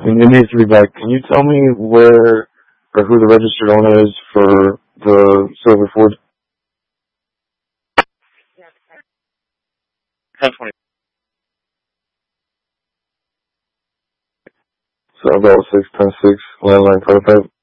It needs to be back. Can you tell me where or who the registered owner is for the Silver Ford? 1020. So about 610-6 landline prototype.